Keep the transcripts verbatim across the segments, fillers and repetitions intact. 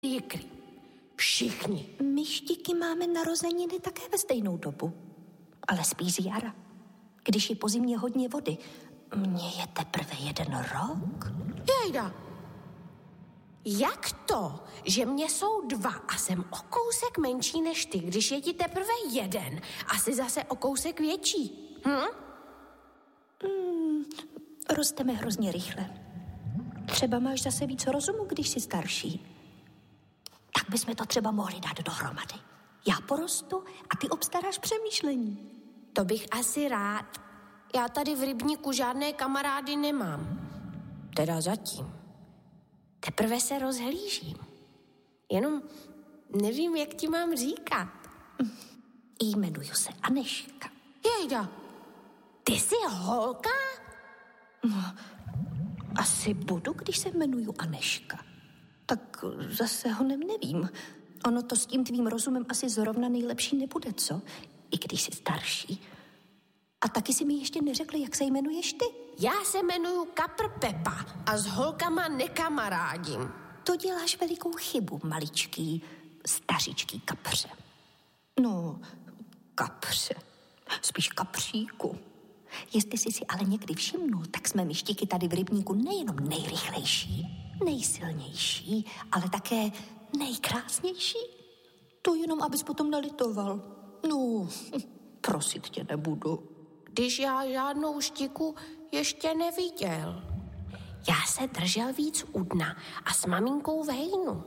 jikry. Všichni. My štiky máme narozeniny také ve stejnou dobu. Ale spíš z jara. Když je po zimě hodně vody. Mně je teprve jeden rok. Jejda. Jak to, že mě jsou dva a jsem o kousek menší než ty, když je ti teprve jeden a jsi zase o kousek větší? Hm? Hmm, rosteme hrozně rychle. Třeba máš zase víc rozumu, když jsi starší. Tak bychom to třeba mohli dát dohromady. Já porostu a ty obstaráš přemýšlení. To bych asi rád. Já tady v rybníku žádné kamarády nemám. Teda zatím. Teprve se rozhlížím. Jenom nevím, jak ti mám říkat. Jmenuju se Anežka. Jejda, ty jsi holka? No, asi budu, když se jmenuju Anežka. Tak zase ho nevím. Ono to s tím tvým rozumem asi zrovna nejlepší nebude, co? I když jsi starší. A taky si mi ještě neřekli, jak se jmenuješ ty. Já se jmenuju Kapr Pepa a s holkama nekamarádím. To děláš velikou chybu, maličký, stařičký kapře. No, kapře. Spíš kapříku. Jestli jsi si ale někdy všimnul, tak jsme my štiky tady v rybníku nejenom nejrychlejší, nejsilnější, ale také nejkrásnější. To jenom, abys potom nelitoval. No, prosit tě nebudu. Když já žádnou štiku ještě neviděl. Já se držel víc u dna a s maminkou v hejnu.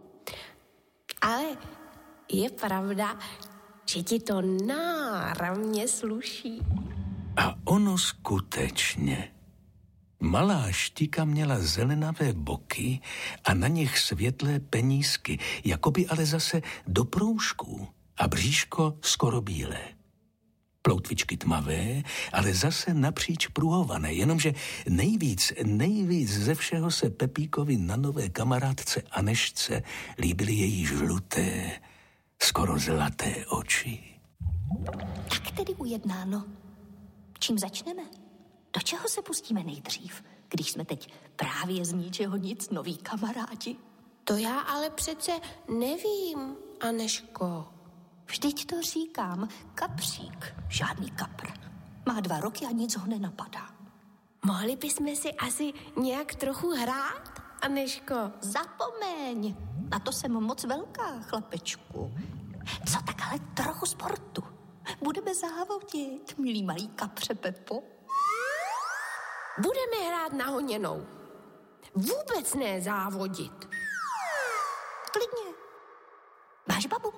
Ale je pravda, že ti to náramně sluší. A ono skutečně. Malá štika měla zelenavé boky a na nich světlé penízky, jakoby ale zase do proužků a bříško skoro bílé. Ploutvičky tmavé, ale zase napříč pruhované, jenomže nejvíc, nejvíc ze všeho se Pepíkovi na nové kamarádce Anežce líbily její žluté, skoro zlaté oči. Tak tedy ujednáno. Čím začneme? Do čeho se pustíme nejdřív, když jsme teď právě z ničeho nic noví kamarádi? To já ale přece nevím, Anežko. Vždyť to říkám, kapřík, žádný kapr. Má dva roky a nic ho nenapadá. Mohli bychom si asi nějak trochu hrát, Anežko? Zapomeň, na to jsem moc velká, chlapečku. Co tak ale trochu sportu? Budeme závodit, milý malý kapře Pepo. Budeme hrát na honěnou. Vůbec ne závodit. Klidně. Máš babu?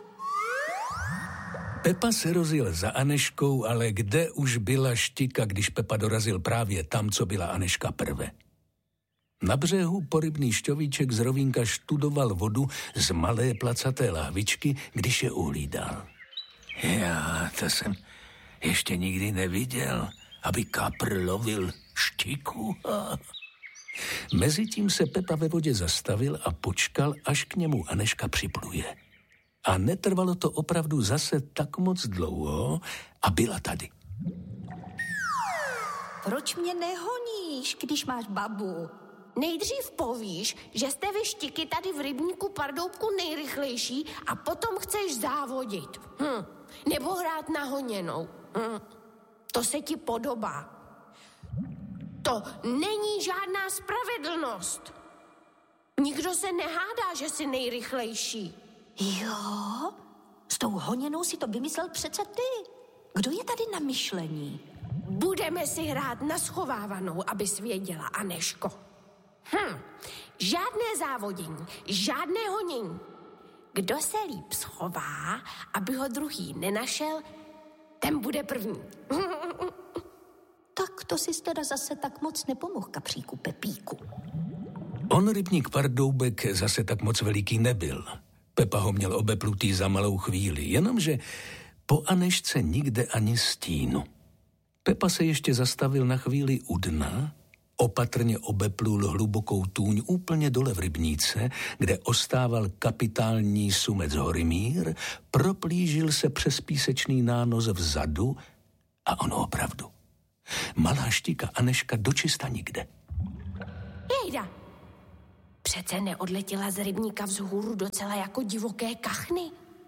Pepa se rozjel za Anežkou, ale kde už byla štika, když Pepa dorazil právě tam, co byla Anežka prve. Na břehu porybný šťovíček z rovínka študoval vodu z malé placaté lahvičky, když je uhlídal. Já, to jsem ještě nikdy neviděl, aby kapr lovil štiku. Mezitím se Pepa ve vodě zastavil a počkal, až k němu Anežka připluje. A netrvalo to opravdu zase tak moc dlouho a byla tady. Proč mě nehoníš, když máš babu? Nejdřív povíš, že jste vy štiky tady v rybníku Pardoubku nejrychlejší a potom chceš závodit. Hm. Nebo hrát na honěnou. Hm. To se ti podobá. To není žádná spravedlnost. Nikdo se nehádá, že jsi nejrychlejší. Jo? S tou honěnou si to vymyslel přece ty. Kdo je tady na myšlení? Budeme si hrát na schovávanou, abys věděla, Anežko. Hm, žádné závodění, žádné honění. Kdo se líp schová, aby ho druhý nenašel, ten bude první. Tak to si teda zase tak moc nepomohl, kapříku Pepíku. On rybník Pardoubek zase tak moc veliký nebyl. Pepa ho měl obeplutý za malou chvíli, jenomže po Anežce nikde ani stínu. Pepa se ještě zastavil na chvíli u dna, opatrně obeplul hlubokou tůň úplně dole v rybníce, kde ostával kapitální sumec Horymír, proplížil se přes písečný nános vzadu a ono opravdu. Malá štika Anežka dočista nikde. Jejda, Přece neodletěla z rybníka vzhůru docela jako divoké kachny.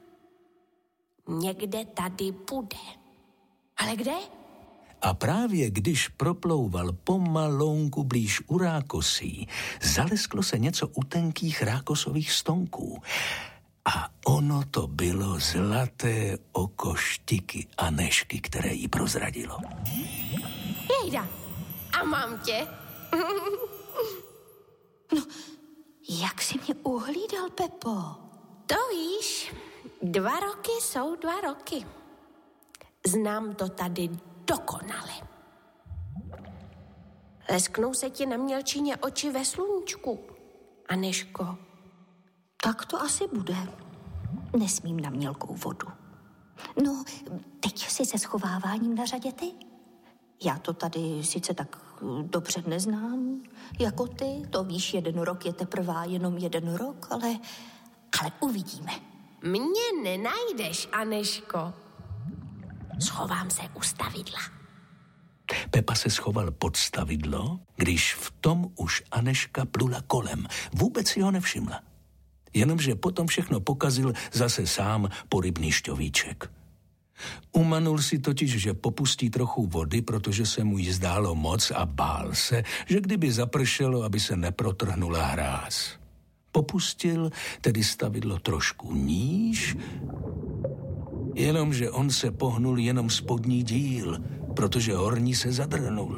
Někde tady bude. Ale kde? A právě když proplouval pomalounku blíž u rákosí, zalesklo se něco u tenkých rákosových stonků. A ono to bylo zlaté oko Štiky Anežky, které jí prozradilo. Jejda, a mám tě? No, jak jsi mě uhlídal, Pepo? To víš, dva roky jsou dva roky. Znám to tady dokonale. Lesknou se ti na mělčině oči ve sluníčku, Anežko. Tak to asi bude. Nesmím na mělkou vodu. No, teď jsi se schováváním na řadě ty? Já to tady sice tak dobře neznám, jako ty. To víš, jeden rok je teprve jenom jeden rok, ale, ale uvidíme. Mě nenajdeš, Anežko. Schovám se u stavidla. Pepa se schoval pod stavidlo, když v tom už Anežka plula kolem. Vůbec si ho nevšimla. Jenomže potom všechno pokazil zase sám porybný šťovíček. Umanul si totiž, že popustí trochu vody, protože se mu jí zdálo moc a bál se, že kdyby zapršelo, aby se neprotrhnula hráz. Popustil tedy stavidlo trošku níž, jenomže on se pohnul jenom spodní díl, protože horní se zadrhnul.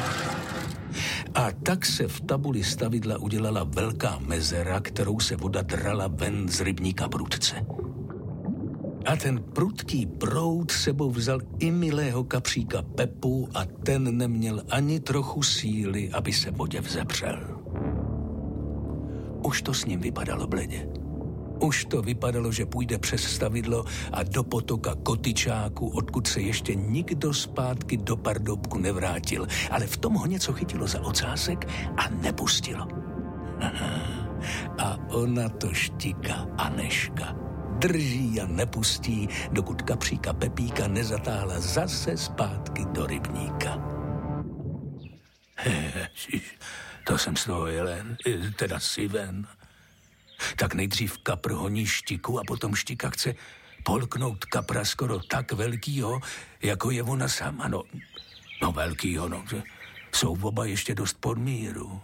A tak se v tabuli stavidla udělala velká mezera, kterou se voda drala ven z rybníka prudce. A ten prudký proud sebou vzal i milého kapříka Pepu a ten neměl ani trochu síly, aby se vodě vzepřel. Už to s ním vypadalo bledě. Už to vypadalo, že půjde přes stavidlo a do potoka Kotyčáku, odkud se ještě nikdo zpátky do Pardubku nevrátil. Ale v tom ho něco chytilo za ocásek a nepustilo. A ona to Štika Anežka drží a nepustí, dokud kapříka Pepíka nezatáhla zase zpátky do rybníka. Ježiš, to jsem z toho jelen, teda siven. Tak nejdřív kapr honí Štiku a potom Štika chce polknout kapra skoro tak velkýho, jako je ona sama. No, no velkýho, no. Jsou oba ještě dost pod míru.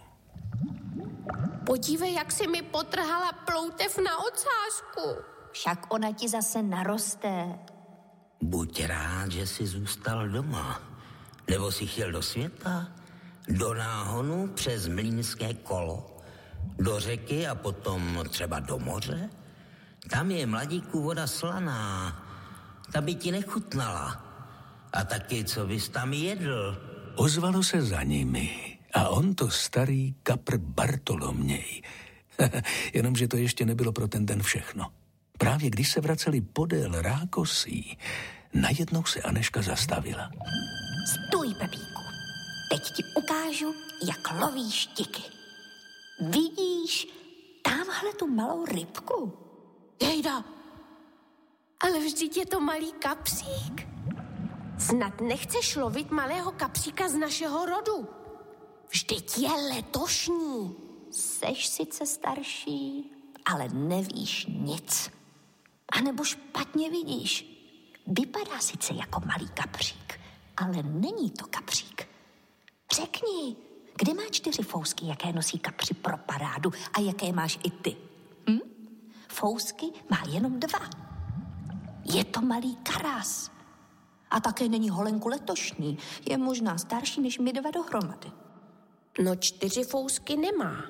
Podívej, jak si mi potrhala ploutev na ocásku. Však ona ti zase naroste. Buď rád, že jsi zůstal doma. Nebo jsi chtěl do světa, do náhonu přes mlýnské kolo, do řeky a potom třeba do moře. Tam je, mladíku, voda slaná. Ta by ti nechutnala. A taky, co bys tam jedl? Ozvalo se za nimi a on to starý kapr Bartoloměj. Jenomže to ještě nebylo pro ten den všechno. Právě když se vraceli podél rákosí, najednou se Anežka zastavila. Stůj, Pepíku. Teď ti ukážu, jak lovíš štiky. Vidíš tamhle tu malou rybku? Jejda, ale vždyť je to malý kapřík. Snad nechceš lovit malého kapříka z našeho rodu. Vždyť je letošní. Seš sice starší, ale nevíš nic. A nebo špatně vidíš. Vypadá sice jako malý kapřík, ale není to kapřík. Řekni, kde má čtyři fousky, jaké nosí kapři pro parádu a jaké máš i ty? Hm? Fousky má jenom dva. Je to malý karas. A také není holenku letošní. Je možná starší než my dva dohromady. No čtyři fousky nemá.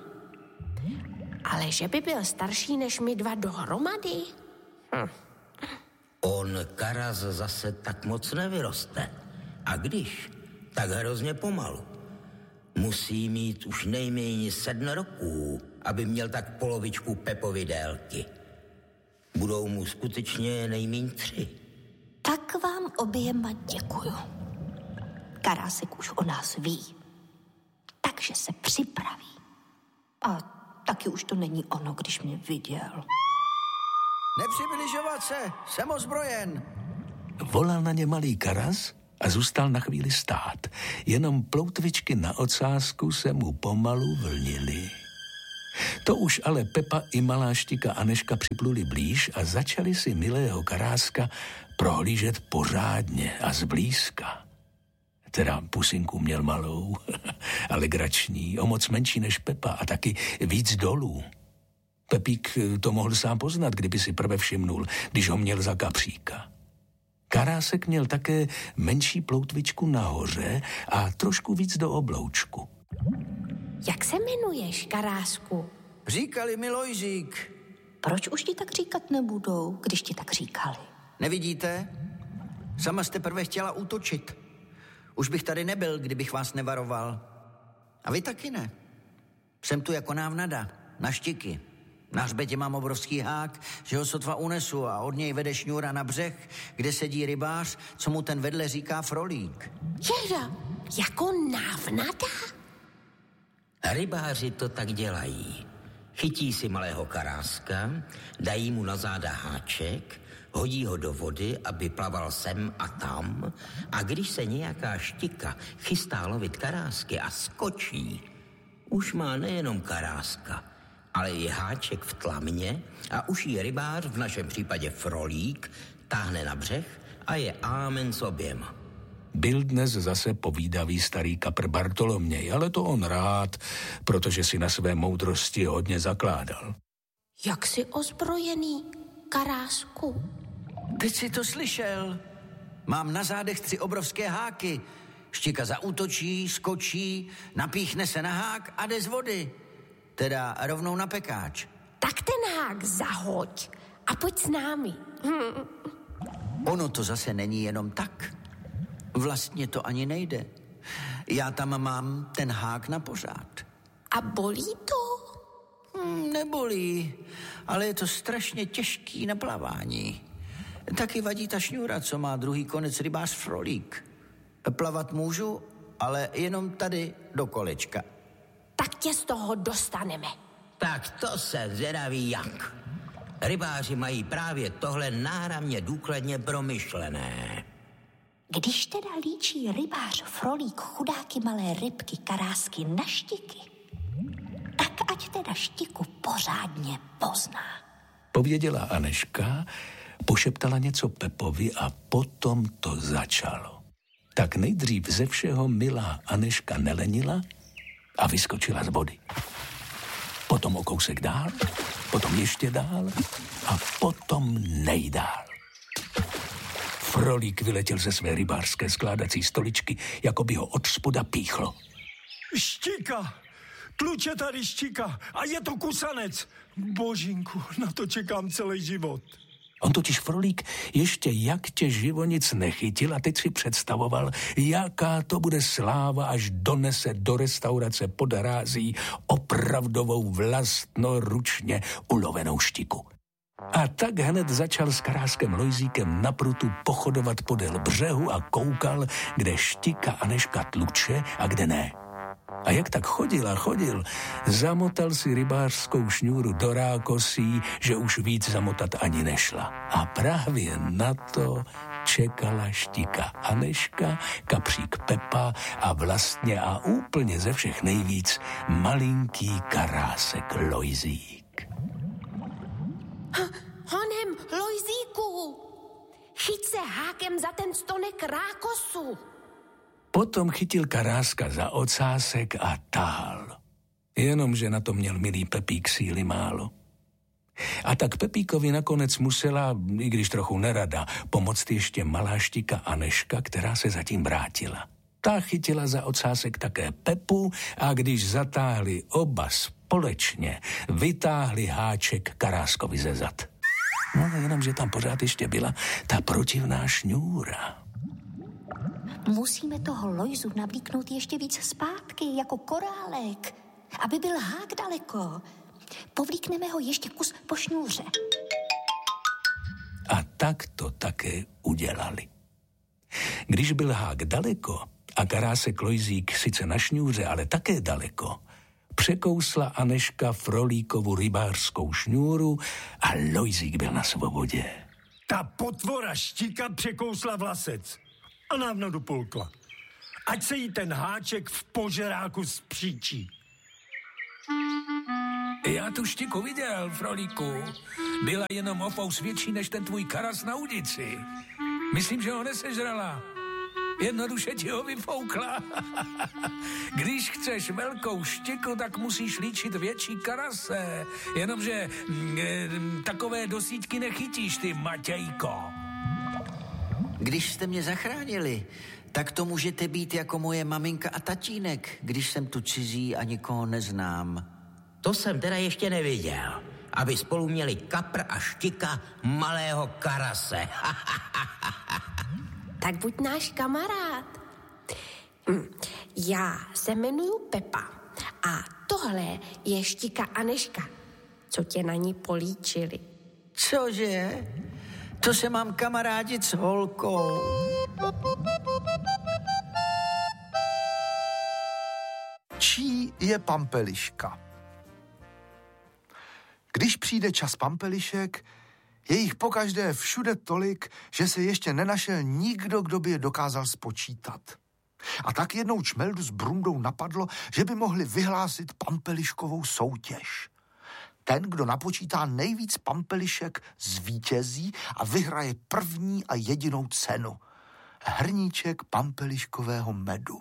Ale že by byl starší než my dva dohromady? Hm. On karas zase tak moc nevyroste. A když, tak hrozně pomalu. Musí mít už nejméně sedm roků, aby měl tak polovičku Pepovy délky. Budou mu skutečně nejméně tři. Tak vám oběma děkuju. Karásek už o nás ví. Takže se připraví. A taky už to není ono, když mě viděl. Nepřibližovat se, jsem ozbrojen. Volal na ně malý karas a zůstal na chvíli stát. Jenom ploutvičky na ocásku se mu pomalu vlnily. To už ale Pepa i malá Štika Anežka připluli blíž a začali si milého Karáska prohlížet pořádně a zblízka. Teda pusinku měl malou, ale grační, o moc menší než Pepa a taky víc dolů. Pepík to mohl sám poznat, kdyby si prve všimnul, když ho měl za kapříka. Karásek měl také menší ploutvičku nahoře a trošku víc do obloučku. Jak se jmenuješ, Karásku? Říkali mi Lojzík. Proč už ti tak říkat nebudou, když ti tak říkali? Nevidíte? Sama jste prvé chtěla útočit. Už bych tady nebyl, kdybych vás nevaroval. A vy taky ne. Jsem tu jako návnada, na Štiky. Na hřbetě mám obrovský hák, že ho sotva unesu a od něj vede šňůra na břeh, kde sedí rybář, co mu ten vedle říká Frolík. Teda, jako návnada? Rybáři to tak dělají. Chytí si malého Karáska, dají mu na záda háček, hodí ho do vody, aby plaval sem a tam, a když se nějaká Štika chystá lovit karásky a skočí, už má nejenom karáska, ale i háček v tlamě a už jí rybář, v našem případě Frolík, táhne na břeh a je ámen s oběma. Byl dnes zase povídavý starý kapr Bartoloměj, ale to on rád, protože si na své moudrosti hodně zakládal. Jak jsi ozbrojený, Karásku? Teď si to slyšel. Mám na zádech tři obrovské háky. Štika zaútočí, skočí, napíchne se na hák a jde z vody. Teda rovnou na pekáč. Tak ten hák zahoď a pojď s námi. Hm. Ono to zase není jenom tak. Vlastně to ani nejde. Já tam mám ten hák na pořád. A bolí to? Hmm, nebolí, ale je to strašně těžký na plavání. Taky vadí ta šňůra, co má druhý konec rybář Frolík. Plavat můžu, ale jenom tady do kolečka. Tak tě z toho dostaneme. Tak to se zvědaví jak. Rybáři mají právě tohle náramně důkladně promyšlené. Když teda líčí rybář Frolík chudáky malé rybky Karásky na Štiky, tak ať teda Štiku pořádně pozná. Pověděla Anežka, pošeptala něco Pepovi a potom to začalo. Tak nejdřív ze všeho milá Anežka nelenila a vyskočila z vody. Potom o kousek dál, potom ještě dál a potom nejdál. Frolík vyletěl ze své rybářské skládací stoličky, jako by ho od spoda píchlo. Štika! Tluče tady Štika a je to kusanec. Božinku, na to čekám celý život. On totiž Frolík ještě jak tě živo nic nechytil a teď si představoval, jaká to bude sláva, až donese do restaurace pod hrází opravdovou vlastnoručně ulovenou Štiku. A tak hned začal s Karáskem Lojzíkem na prutu pochodovat podél břehu a koukal, kde Štika Anežka tluče a kde ne. A jak tak chodil a chodil, zamotal si rybářskou šňůru do rákosí, že už víc zamotat ani nešla. A právě na to čekala Štika Anežka, kapřík Pepa a vlastně a úplně ze všech nejvíc malinký Karásek Lojzík. Honem, Lojzíku, chyť se hákem za ten stonek rákosu. Potom chytil Karáska za ocásek a tahal. Jenomže na to měl milý Pepík síly málo. A tak Pepíkovi nakonec musela, i když trochu nerada, pomoct ještě malá Štika Anežka, která se zatím vrátila. Ta chytila za ocásek také Pepu a když zatáhli oba společně, vytáhli háček Karáskovi ze zad. No jenomže tam pořád ještě byla ta protivná šňůra. Musíme toho Lojzu navlíknout ještě víc zpátky, jako korálek, aby byl hák daleko. Povlíkneme ho ještě kus po šňůře. A tak to také udělali. Když byl hák daleko a Karásek Lojzík sice na šňůře, ale také daleko, překousla Anežka Frolíkovu rybářskou šňůru a Lojzík byl na svobodě. Ta potvora Štika překousla vlasec a návnadu polkla. Ať se jí ten háček v požeráku zpříčí. Já tu štiku viděl, Frolíku. Byla jenom o fous větší než ten tvůj karas na ulici. Myslím, že ho nesežrala. Jednoduše ti ho vyfoukla. Když chceš velkou štiku, tak musíš líčit větší karase. Jenomže mm, takové dosíťky nechytíš, ty Matějko. Když jste mě zachránili, tak to můžete být jako moje maminka a tatínek, když jsem tu cizí a nikoho neznám. To jsem teda ještě neviděl. Aby spolu měli kapr a štika malého karase. Tak buď náš kamarád. Hm. Já se jmenuju Pepa a tohle je Štika Anežka, co tě na ní políčili. Cože? To se mám kamarádit s holkou. Čí je Pampeliška? Když přijde čas pampelišek, je jich pokaždé všude tolik, že se ještě nenašel nikdo, kdo by je dokázal spočítat. A tak jednou Čmeldu s Brundou napadlo, že by mohli vyhlásit pampeliškovou soutěž. Ten, kdo napočítá nejvíc pampelišek, zvítězí a vyhraje první a jedinou cenu. Hrníček pampeliškového medu.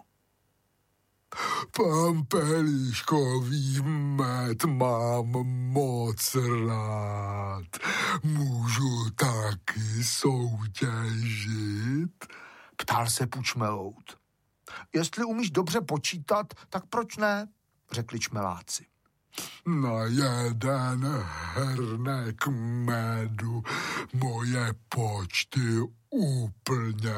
Pampeliškový med mám moc rád. Můžu taky soutěžit? Ptal se Pučmelout. Jestli umíš dobře počítat, tak proč ne? Řekli čmeláci. Na jeden hrnek medu moje počty úplně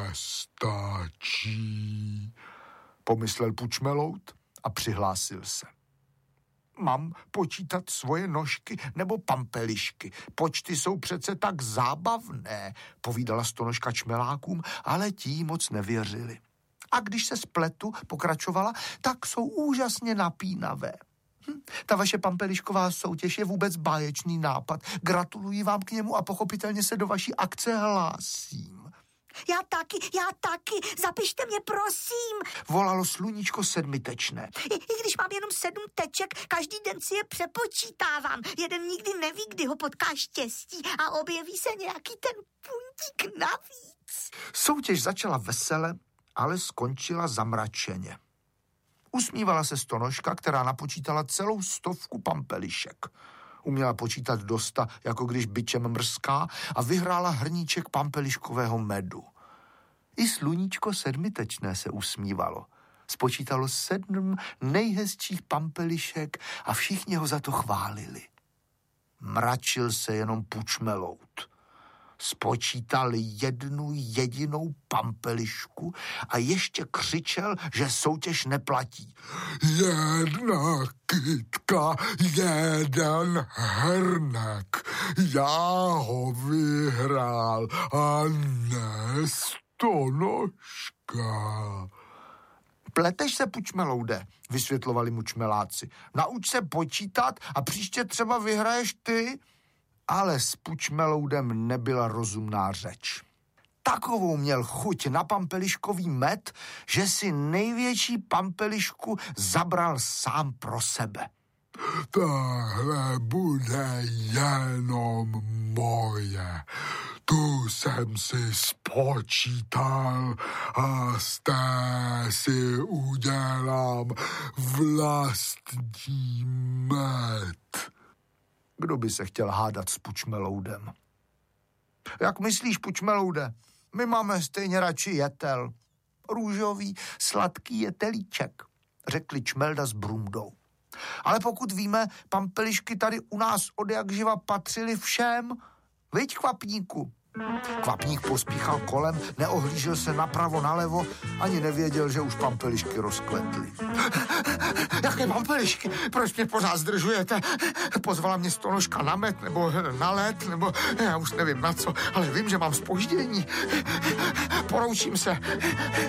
stačí. Pomyslel Pučmelout a přihlásil se. Mám počítat svoje nožky nebo pampelišky? Počty jsou přece tak zábavné, povídala stonožka čmelákům, ale tí moc nevěřili. A když se spletu, pokračovala, tak jsou úžasně napínavé. Hm, ta vaše pampelišková soutěž je vůbec báječný nápad. Gratuluji vám k němu a pochopitelně se do vaší akce hlásím. Já taky, já taky, zapište mě, prosím. Volalo sluníčko sedmitečné. I, I když mám jenom sedm teček, každý den si je přepočítávám. Jeden nikdy neví, kdy ho potká štěstí a objeví se nějaký ten puntík navíc. Soutěž začala vesele, ale skončila zamračeně. Usmívala se stonožka, která napočítala celou stovku pampelišek. Uměla počítat do sta, jako když bičem mrská, a vyhrála hrníček pampeliškového medu. I sluníčko sedmitečné se usmívalo. Spočítalo sedm nejhezčích pampelišek a všichni ho za to chválili. Mračil se jenom Pučmelout. Spočítal jednu jedinou pampelišku a ještě křičel, že soutěž neplatí. Jedna kytka, jeden hrnek. Já ho vyhrál a ne stonožka. Pleteš se, Pučmeloude, vysvětlovali mu čmeláci. Nauč se počítat a příště třeba vyhraješ ty. Ale s Pučmeloudem nebyla rozumná řeč. Takovou měl chuť na pampeliškový med, že si největší pampelišku zabral sám pro sebe. Tahle bude jenom moje. Tu jsem si spočítal a z té si udělám vlastní med. Kdo by se chtěl hádat s Pučmeloudem? Jak myslíš, Pučmeloude? My máme stejně radši jetel. Růžový, sladký jetelíček, řekli Čmelda s Brundou. Ale pokud víme, pampelišky tady u nás od jak živa patřily všem. Viď, Kvapníku? Kvapník pospíchal kolem, neohlížel se napravo, nalevo, ani nevěděl, že už pampelišky rozkvetly. Jaké pampelišky? Proč mě pořád zdržujete? Pozvala mě stonožka na med, nebo na let, nebo já už nevím na co, ale vím, že mám zpoždění. Poroučím se.